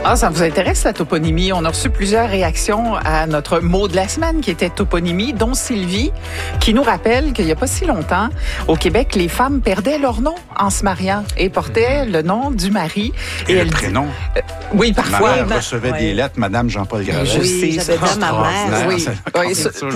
Ah, ça vous intéresse, la toponymie? On a reçu plusieurs réactions à notre mot de la semaine qui était toponymie, dont Sylvie, qui nous rappelle qu'il n'y a pas si longtemps, au Québec, les femmes perdaient leur nom en se mariant et portaient le nom du mari. Et le prénom. Oui, parfois. Ma mère recevait des lettres, Madame Jean-Paul Gravel. Je sais, j'avais dit à ma mère. Oui,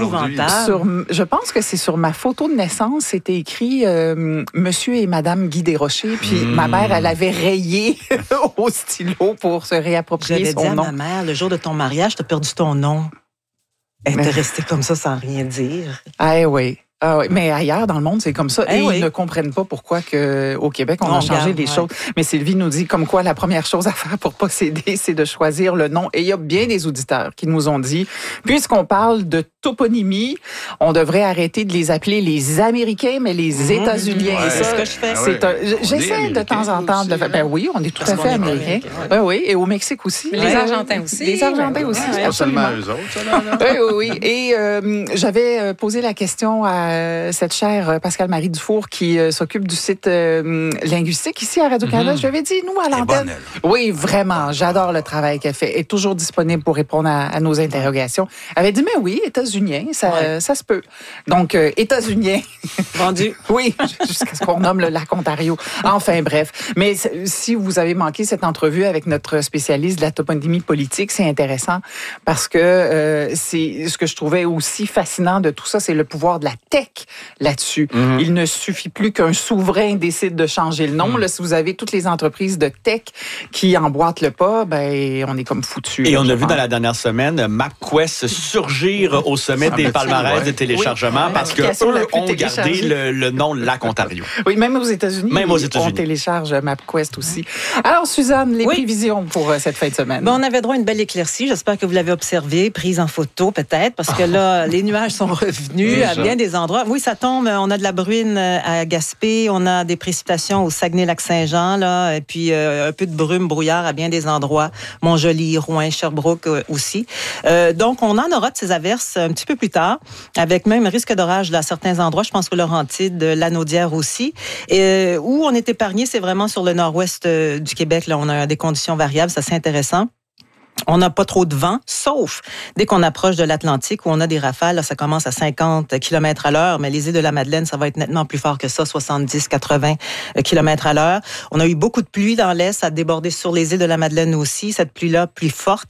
je pense que c'est sur ma photo de naissance, c'était écrit Monsieur et Madame Guy Desrochers. Puis ma mère, elle avait rayé au stylo pour se réapproprier son nom. J'avais dit à ma mère, le jour de ton mariage, t'as perdu ton nom. Elle était restée comme ça sans rien dire. Ah oui. Ah oui, mais ailleurs dans le monde, c'est comme ça. Et oui. ils ne comprennent pas pourquoi au Québec, on a changé les choses. Mais Sylvie nous dit comme quoi la première chose à faire pour pas céder, c'est de choisir le nom. Et il y a bien des auditeurs qui nous ont dit, puisqu'on parle de toponymie, on devrait arrêter de les appeler les Américains, mais les États-Uniens. Ouais, c'est ce que je fais. J'essaie de temps en temps de le faire. Ben oui, on est tout à fait Américains. Ben oui, et au Mexique aussi. Les Argentins aussi. Les Argentins aussi. C'est pas seulement eux autres, ça, là. Oui. Et j'avais posé la question à cette chère Pascale-Marie Dufour qui s'occupe du site linguistique ici à Radio-Canada. Je lui avais dit, nous, à l'antenne. Oui, vraiment. J'adore le travail qu'elle fait. Elle est toujours disponible pour répondre à nos interrogations. Elle avait dit, mais oui, États-Uniens, ça se peut. Donc, États-Uniens. Vendu. Oui, jusqu'à ce qu'on nomme le lac Ontario. Enfin, bref. Mais si vous avez manqué cette entrevue avec notre spécialiste de la toponymie politique, c'est intéressant parce que c'est ce que je trouvais aussi fascinant de tout ça, c'est le pouvoir de la tech là-dessus. Il ne suffit plus qu'un souverain décide de changer le nom. Là, si vous avez toutes les entreprises de tech qui emboîtent le pas, ben on est comme foutu. Et on a vu dans la dernière semaine MapQuest surgir au sommet des palmarès de téléchargement parce que eux ont gardé le nom Lac Ontario. Oui, même aux États-Unis. On télécharge MapQuest aussi. Alors, Suzanne, les prévisions pour cette fin de semaine? Bon, on avait droit à une belle éclaircie. J'espère que vous l'avez observée, prise en photo peut-être, parce que là, les nuages sont revenus à bien des endroits. Oui, ça tombe. On a de la bruine à Gaspé. On a des précipitations au Saguenay-Lac-Saint-Jean, là, et puis un peu de brume, brouillard à bien des endroits. Montjoly, Rouyn, Sherbrooke aussi. Donc, on en aura de ces averses un petit peu plus tard, avec même risque d'orage à certains endroits. Je pense que Laurentides, Lanaudière aussi. Et où on est épargné, c'est vraiment sur le nord-ouest du Québec. Là, on a des conditions variables. Ça, c'est intéressant. On n'a pas trop de vent, sauf dès qu'on approche de l'Atlantique où on a des rafales. Là, ça commence à 50 km à l'heure, mais les îles de la Madeleine, ça va être nettement plus fort que ça, 70-80 km à l'heure. On a eu beaucoup de pluie dans l'Est, ça a débordé sur les îles de la Madeleine aussi, cette pluie-là, pluie forte.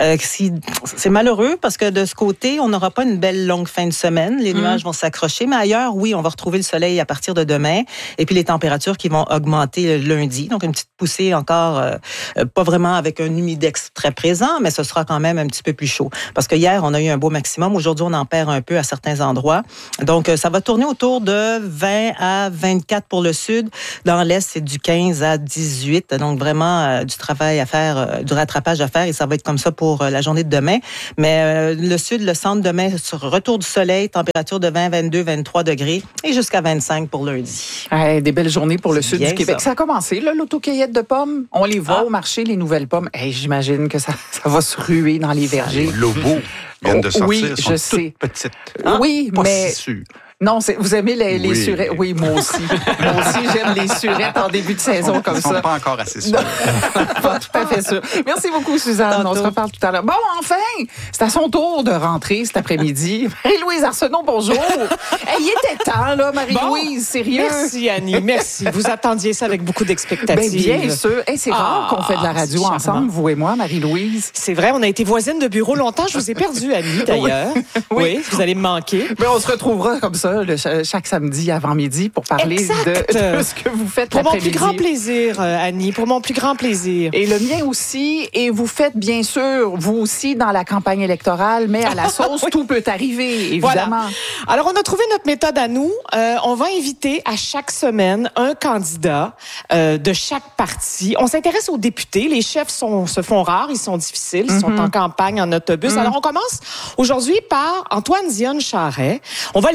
C'est malheureux parce que de ce côté, on n'aura pas une belle longue fin de semaine. Les nuages vont s'accrocher, mais ailleurs, oui, on va retrouver le soleil à partir de demain. Et puis les températures qui vont augmenter lundi. Donc une petite poussée encore, pas vraiment avec un humidex très présent, mais ce sera quand même un petit peu plus chaud. Parce que hier, on a eu un beau maximum. Aujourd'hui, on en perd un peu à certains endroits. Donc, ça va tourner autour de 20 à 24 pour le sud. Dans l'est, c'est du 15 à 18. Donc, vraiment, du travail à faire, du rattrapage à faire. Et ça va être comme ça pour la journée de demain. Mais le sud, le centre, demain, sur retour du soleil, température de 20, 22, 23 degrés et jusqu'à 25 pour lundi. Des belles journées pour le sud du Québec. Ça a commencé, là, l'autocueillette de pommes. On les voit au marché, les nouvelles pommes. J'imagine que ça va se ruer dans les vergers. Les lobos viennent de sortir. Oui, sont je sais. Petites. Oui, pas mais... si sûres. Non, vous aimez les surettes. Oui, moi aussi. Moi aussi, j'aime les surettes en début de saison comme ça. Ils ne sont pas encore assez sûrs. Pas tout à fait sûr. Merci beaucoup, Suzanne. On se reparle tout à l'heure. Bon, enfin, c'est à son tour de rentrer cet après-midi. Marie-Louise Arsenault, bonjour. Il était temps, là, Marie-Louise, sérieux. Merci, Annie, merci. Vous attendiez ça avec beaucoup d'expectatives. Bien sûr. C'est rare qu'on fait de la radio ensemble, vous et moi, Marie-Louise. C'est vrai, on a été voisines de bureau longtemps. Je vous ai perdue, Annie, d'ailleurs. Oui, vous allez me manquer. Mais on se retrouvera comme ça chaque samedi avant-midi pour parler de ce que vous faites pour l'après-midi. Pour mon plus grand plaisir, Annie, pour mon plus grand plaisir. Et le mien aussi. Et vous faites, bien sûr, vous aussi, dans la campagne électorale, mais à la sauce, tout peut arriver, évidemment. Voilà. Alors, on a trouvé notre méthode à nous. On va inviter à chaque semaine un candidat de chaque parti. On s'intéresse aux députés. Les chefs se font rares, ils sont difficiles, ils sont en campagne, en autobus. Alors, on commence aujourd'hui par Antoine Dionne Charest. On va le dire,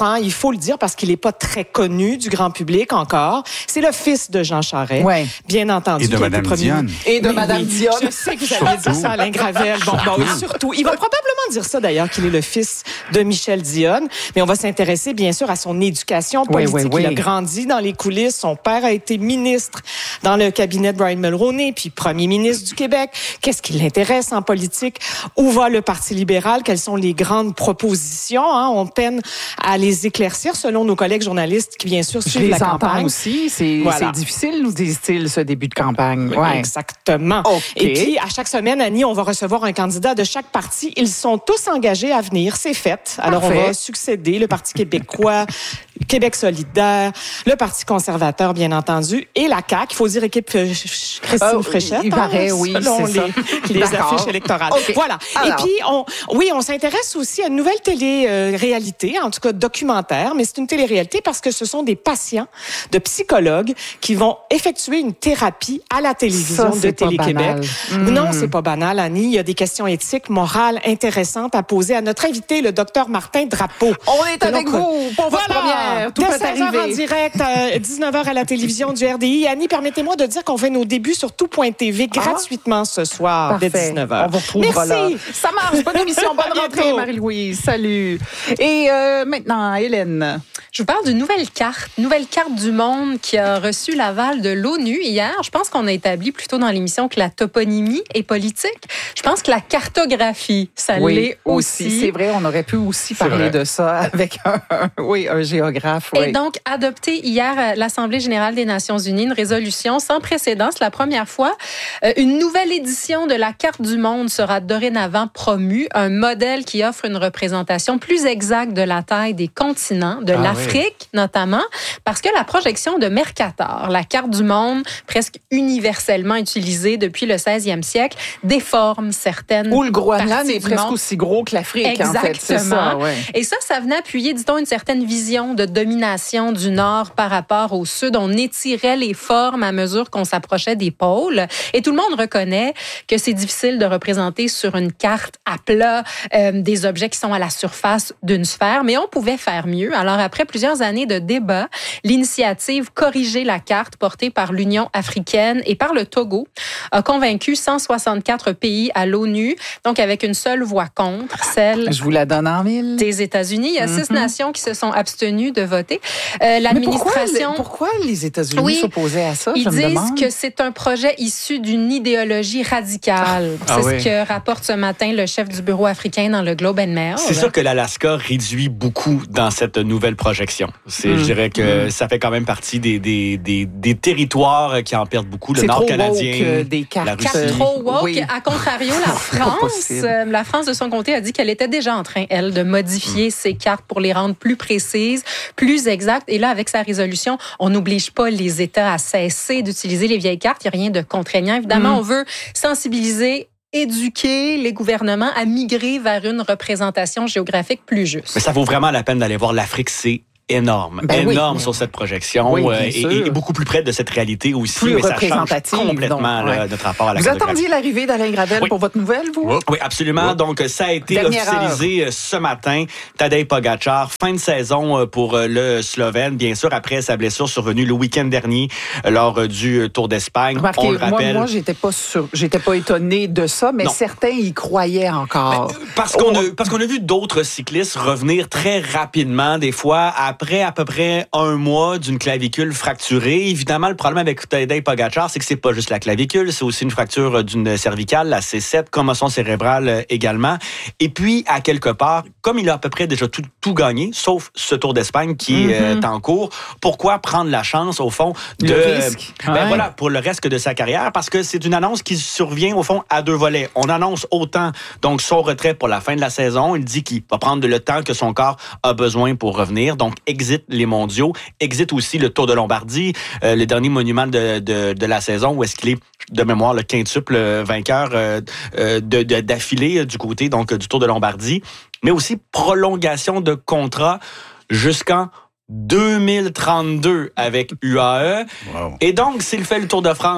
hein, il faut le dire, parce qu'il n'est pas très connu du grand public encore. C'est le fils de Jean Charest, bien entendu. Et de Mme Dionne. Et de Mme Dionne. Je sais que vous allez dire ça, Alain Gravel. Bon, surtout. Il va probablement dire ça, d'ailleurs, qu'il est le fils de Michel Dionne. Mais on va s'intéresser, bien sûr, à son éducation politique. Il a grandi dans les coulisses. Son père a été ministre dans le cabinet de Brian Mulroney, puis premier ministre du Québec. Qu'est-ce qui l'intéresse en politique? Où va le Parti libéral? Quelles sont les grandes propositions? Hein? On peine à les éclaircir selon nos collègues journalistes qui, bien sûr, suivent la campagne. Je les entends aussi. C'est difficile, nous disent-ils, ce début de campagne. Ouais. Exactement. Et puis, à chaque semaine, Annie, on va recevoir un candidat de chaque parti. Ils sont tous engagés à venir. C'est fait. Alors, on va succéder le Parti québécois, Québec solidaire, le Parti conservateur, bien entendu, et la CAQ. Il faut dire équipe Christine Fréchette. Il paraît, oui, selon les affiches électorales. Voilà. Alors. Et puis, on s'intéresse aussi à une nouvelle télé-réalité, en tout cas documentaire, mais c'est une télé-réalité parce que ce sont des patients de psychologues qui vont effectuer une thérapie à la télévision de Télé-Québec. Non, c'est pas banal, Annie. Il y a des questions éthiques, morales, intéressantes à poser à notre invité, le docteur Martin Drapeau. On est avec vous pour votre première. Tout dès peut 16h arriver. En direct, 19h à la télévision du RDI. Annie, permettez-moi de dire qu'on fait nos débuts sur tout.tv gratuitement ce soir, dès 19h. On vous retrouvera là. Ça marche. Bonne émission. Bonne rentrée, Marie-Louise. Salut. Et maintenant, Hélène. Je vous parle d'une nouvelle carte du monde qui a reçu l'aval de l'ONU hier. Je pense qu'on a établi plus tôt dans l'émission que la toponymie est politique. Je pense que la cartographie, ça l'est aussi. C'est vrai, on aurait pu aussi parler de ça avec un géographe. Et donc, adopté hier à l'Assemblée générale des Nations unies, une résolution sans précédent. C'est la première fois. Une nouvelle édition de la carte du monde sera dorénavant promue. Un modèle qui offre une représentation plus exacte de la taille des continents, de l'Afrique notamment, parce que la projection de Mercator, la carte du monde presque universellement utilisée depuis le 16e siècle, déforme certaines où le Groenland est presque aussi gros que l'Afrique. Exactement. En fait. C'est ça, Et ça venait appuyer, dit-on, une certaine vision de domination du Nord par rapport au Sud. On étirait les formes à mesure qu'on s'approchait des pôles. Et tout le monde reconnaît que c'est difficile de représenter sur une carte à plat des objets qui sont à la surface d'une sphère, mais on pouvait faire mieux. Alors, après plusieurs années de débats, l'initiative Corriger la carte, portée par l'Union africaine et par le Togo, a convaincu 164 pays à l'ONU, donc avec une seule voix contre, celle Je vous la donne en mille. des États-Unis. Il y a 6 nations qui se sont abstenues de voter. L'administration... Pourquoi les États-Unis s'opposaient à ça? Ils disent que c'est un projet issu d'une idéologie radicale. C'est ce que rapporte ce matin le chef du bureau africain dans le Globe and Mail. C'est sûr que l'Alaska réduit beaucoup dans cette nouvelle projection. Je dirais que ça fait quand même partie des territoires qui en perdent beaucoup. Le Nord canadien, des cartes. La Russie. Trop woke. À contrario, la France, de son côté, a dit qu'elle était déjà en train, elle, de modifier ses cartes pour les rendre plus précises, plus exactes. Et là, avec sa résolution, on n'oblige pas les États à cesser d'utiliser les vieilles cartes. Il n'y a rien de contraignant. Évidemment, on veut sensibiliser, éduquer les gouvernements à migrer vers une représentation géographique plus juste. Mais ça vaut vraiment la peine d'aller voir l'Afrique, c'est énorme sur cette projection et beaucoup plus près de cette réalité aussi. Plus mais ça représentative. change complètement notre rapport à la cartographie. Vous attendiez l'arrivée d'Alain Gravel pour votre nouvelle, vous? Oui, absolument. Donc, ça a été officialisé ce matin. Tadej Pogačar, fin de saison pour le Slovène, bien sûr, après sa blessure survenue le week-end dernier lors du Tour d'Espagne. Remarquez, on le rappelle. Moi, j'étais pas étonné de ça, mais certains y croyaient encore. Parce qu'on a vu d'autres cyclistes revenir très rapidement, des fois, après à peu près un mois d'une clavicule fracturée. Évidemment, le problème avec Tadej Pogačar, c'est que c'est pas juste la clavicule, c'est aussi une fracture d'une cervicale, la C7, commotion cérébrale également. Et puis, à quelque part, comme il a à peu près déjà tout gagné, sauf ce Tour d'Espagne qui est en cours, pourquoi prendre la chance, au fond, de... Le risque. Voilà, pour le reste de sa carrière, parce que c'est une annonce qui survient, au fond, à 2 volets. On annonce autant, donc, son retrait pour la fin de la saison. Il dit qu'il va prendre le temps que son corps a besoin pour revenir. Donc, exit les mondiaux, exit aussi le Tour de Lombardie, le dernier monument de la saison, où est-ce qu'il est, de mémoire, le quintuple vainqueur d'affilée du côté donc du Tour de Lombardie, mais aussi prolongation de contrat jusqu'en 2032 avec UAE. Wow. Et donc, s'il fait le Tour de France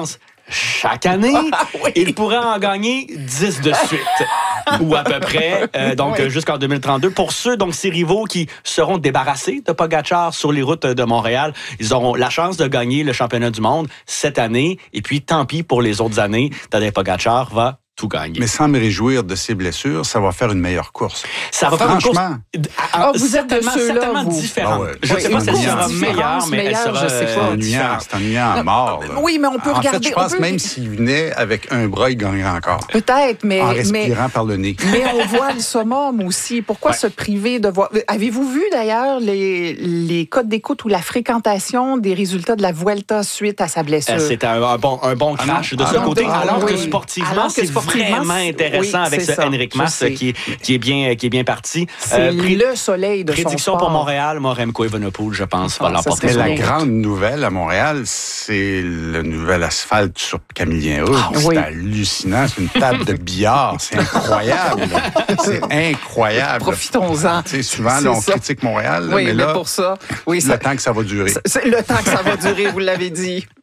chaque année, il pourrait en gagner 10 de suite. Ou à peu près, jusqu'en 2032. Pour ceux, donc, ces rivaux qui seront débarrassés de Pogačar sur les routes de Montréal, ils auront la chance de gagner le championnat du monde cette année. Et puis, tant pis pour les autres années, Tadej Pogačar va tout gagner. Mais sans me réjouir de ces blessures, ça va faire une meilleure course. Ça va faire une course vous êtes de ceux-là, certainement vous. différente. Je ne sais pas si elle sera meilleure, mais elle sera c'est ennuyant à mort. Là. Oui, mais on peut regarder... En fait, je pense même s'il venait avec un bras, il gagnerait encore. Peut-être, mais... En respirant par le nez. Mais on voit le summum aussi. Pourquoi se priver de voir... Avez-vous vu, d'ailleurs, les codes d'écoute ou la fréquentation des résultats de la Vuelta suite à sa blessure? C'était un bon crash de ce côté, alors que sportivement, c'est vraiment intéressant avec ce Henrik Mas qui est bien parti. C'est le soleil de son sport. Prédiction pour Montréal, Remco Evenepoel, je pense, va l'emporter. Mais la grande nouvelle à Montréal, c'est le nouvel asphalte sur Camillien Hood. C'est hallucinant. C'est une table de billard. C'est incroyable. C'est incroyable. Profitons-en. Souvent, on critique Montréal. Mais pour ça, le temps que ça va durer. C'est le temps que ça va durer, vous l'avez dit.